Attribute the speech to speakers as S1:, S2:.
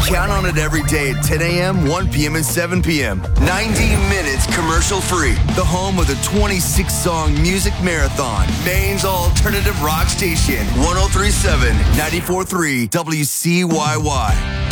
S1: Count on it every day at 10 a.m., 1 p.m., and 7 p.m. 90 minutes commercial-free. The home of the 26-song music marathon. Maine's alternative rock station. 103.7, 94.3 WCYY.